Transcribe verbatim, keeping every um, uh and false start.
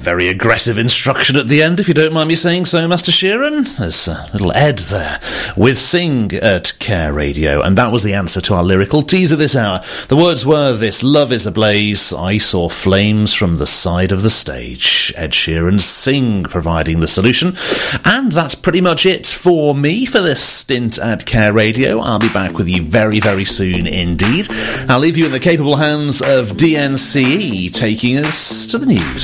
very aggressive instruction at the end, if you don't mind me saying so, Master Sheeran. There's a little Ed there with Sing at Care Radio, and that was the answer to our lyrical teaser this hour. The words were, "This love is ablaze, I saw flames from the side of the stage." Ed Sheeran's Sing providing the solution. And that's pretty much it for me for this stint at Care Radio. I'll be back with you very, very soon indeed. I'll leave you in the capable hands of D N C E, taking us to the news.